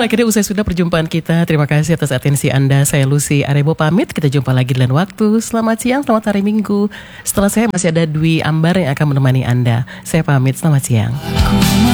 akhirnya usai sudah perjumpaan kita. Terima kasih atas atensi Anda. Saya Lucy Arebo pamit. Kita jumpa lagi di lain waktu. Selamat siang, selamat hari Minggu. Setelah saya masih ada Dwi Ambar yang akan menemani Anda. Saya pamit, selamat siang.